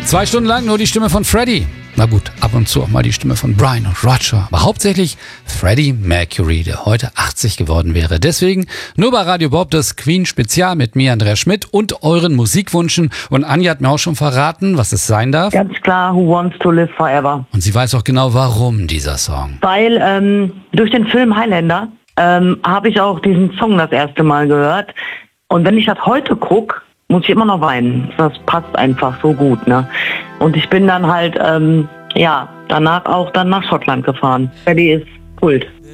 2 Stunden lang nur die Stimme von Freddie. Na gut, ab und zu auch mal die Stimme von Brian und Roger. Aber hauptsächlich Freddie Mercury, der heute 80 geworden wäre. Deswegen nur bei Radio Bob das Queen-Spezial mit mir, Andrea Schmidt, und euren Musikwünschen. Und Anja hat mir auch schon verraten, was es sein darf. Ganz klar, Who Wants to Live Forever. Und sie weiß auch genau, warum dieser Song. Weil durch den Film Highlander habe ich auch diesen Song das erste Mal gehört. Und wenn ich das heute gucke, muss ich immer noch weinen. Das passt einfach so gut, ne? Und ich bin dann halt, danach auch dann nach Schottland gefahren. Freddie ist Kult.